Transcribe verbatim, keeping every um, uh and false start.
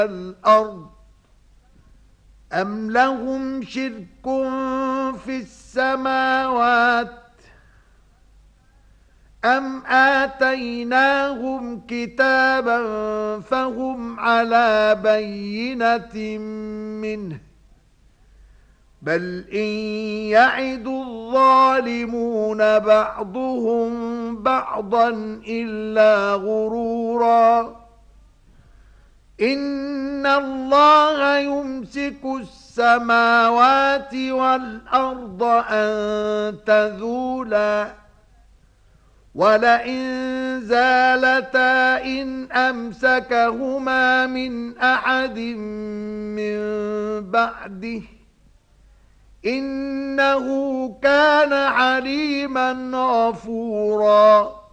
الأرض أم لهم شرك في السماوات أم آتيناهم كتابا فهم على بينة منه بل إن يعد الظالمون بعضهم بعضا إلا غرورا إن الله يمسك السماوات والأرض أن تزولا ولئن زالتا إن أمسكهما من أحد من بعده إنه كان عليما غفورا